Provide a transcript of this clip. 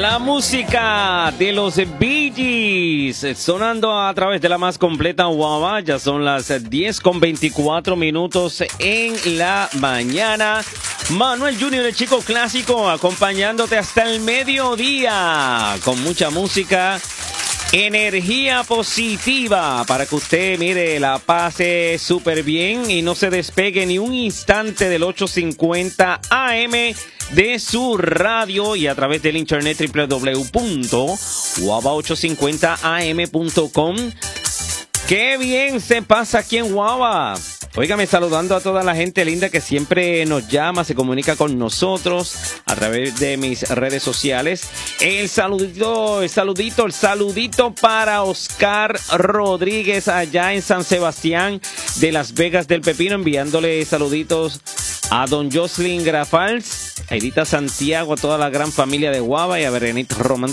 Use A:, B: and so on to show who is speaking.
A: La música de los Bee Gees sonando a través de la más completa Guava. Ya son las 10:24 en la mañana. Manuel Junior, el chico clásico, acompañándote hasta el mediodía con mucha música, energía positiva para que usted, mire, la pase súper bien y no se despegue ni un instante del 850 AM de su radio y a través del internet www.guava850am.com. ¡Qué bien se pasa aquí en Guava! Óigame, saludando a toda la gente linda que siempre nos llama, se comunica con nosotros a través de mis redes sociales. El saludito para Oscar Rodríguez allá en San Sebastián de Las Vegas del Pepino, enviándole saluditos a don Jocelyn Grafals, a Edita Santiago, a toda la gran familia de Guava y a Berenita Román